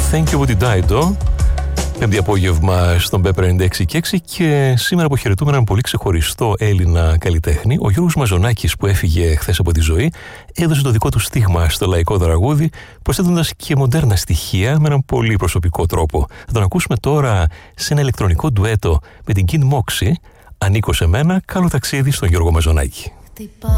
Thank You for the Dido. Πέμπτη απόγευμα στον Pepper 96,6 και σήμερα αποχαιρετούμε έναν πολύ ξεχωριστό Έλληνα καλλιτέχνη. Ο Γιώργος Μαζονάκης, που έφυγε χθες από τη ζωή, έδωσε το δικό του στίγμα στο λαϊκό τραγούδι, προσθέτοντας και μοντέρνα στοιχεία με έναν πολύ προσωπικό τρόπο. Θα τον ακούσουμε τώρα σε ένα ηλεκτρονικό ντουέτο με την Kid Moxie. Ανήκω σε μένα, καλό ταξίδι στον Γιώργο Μαζονάκη.